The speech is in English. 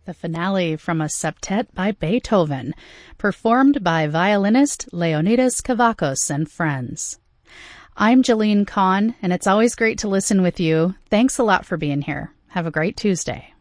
The finale from a septet by Beethoven, performed by violinist Leonidas Kavakos and friends. I'm Jalene Kahn, and it's always great to listen with you. Thanks a lot for being here. Have a great Tuesday.